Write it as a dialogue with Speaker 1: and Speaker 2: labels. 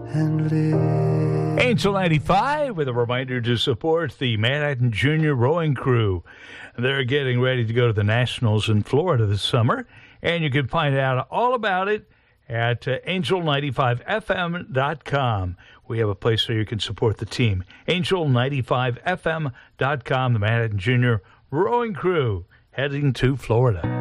Speaker 1: and live.
Speaker 2: Angel 95 with a reminder to support the Manhattan Junior Rowing Crew. They're getting ready to go to the Nationals in Florida this summer, and you can find out all about it at angel95fm.com. We have a place where you can support the team. angel95fm.com, the Manhattan Junior Rowing Crew heading to Florida.